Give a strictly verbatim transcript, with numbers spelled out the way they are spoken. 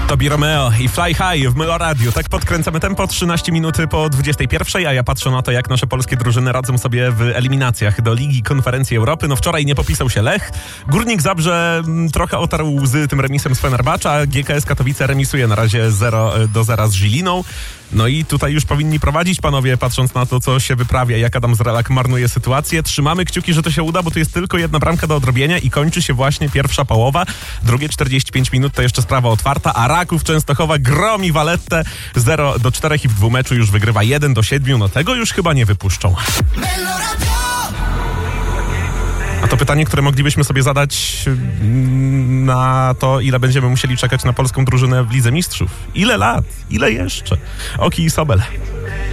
Tobi Romeo i Fly High w Melo Radio. Tak podkręcamy tempo, trzynaście minuty po dwudziestej pierwszej, a ja patrzę na to, jak nasze polskie drużyny radzą sobie w eliminacjach do Ligi Konferencji Europy. No wczoraj nie popisał się Lech. Górnik Zabrze trochę otarł łzy tym remisem z Fenerbahce, a G K S Katowice remisuje na razie zero do zera z Żiliną. No i tutaj już powinni prowadzić panowie, patrząc na to, co się wyprawia, jak Adam Zrelak marnuje sytuację. Trzymamy kciuki, że to się uda, bo tu jest tylko jedna bramka do odrobienia i kończy się właśnie pierwsza połowa. Drugie czterdzieści pięć minut to jeszcze sprawa otwarta, a Raków Częstochowa gromi Valettę zero do czterech i w dwumeczu już wygrywa jeden do siedmiu. No tego już chyba nie wypuszczą. A to pytanie, które moglibyśmy sobie zadać na to, ile będziemy musieli czekać na polską drużynę w Lidze Mistrzów. Ile lat? Ile jeszcze? Oki i Sobel.